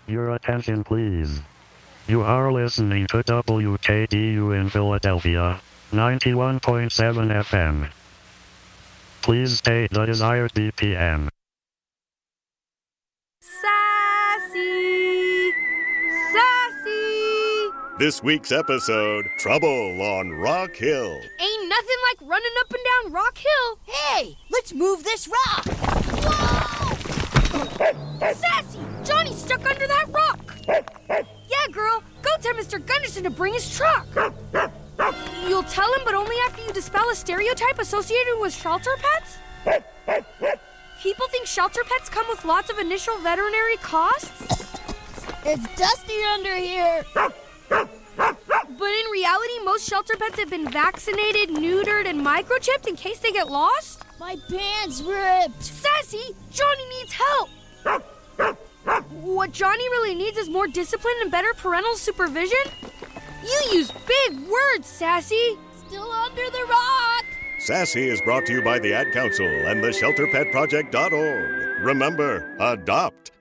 Your attention, please. You are listening to WKDU in Philadelphia, 91.7 FM. Please state the desired BPM. Sassy! Sassy! This week's episode, Trouble on Rock Hill. Ain't nothing like running up and down Rock Hill. Hey, let's move this rock. Whoa! Sassy! Johnny's stuck under that rock. Yeah, girl, go tell Mr. Gunderson to bring his truck. You'll tell him, but only after you dispel a stereotype associated with shelter pets? People think shelter pets come with lots of initial veterinary costs? It's dusty under here. But in reality, most shelter pets have been vaccinated, neutered, and microchipped in case they get lost? My pants ripped. Sassy, Johnny needs help. What Johnny really needs is more discipline and better parental supervision? You use big words, Sassy. Still under the rock. Sassy is brought to you by the Ad Council and the ShelterPetProject.org. Remember, adopt,